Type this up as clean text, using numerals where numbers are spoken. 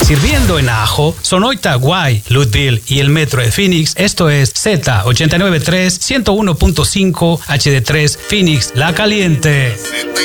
Sirviendo en Ajo, Sonoita, Guay, Louisville y el Metro de Phoenix. Esto es Z893 101.5 HD3 Phoenix La Caliente.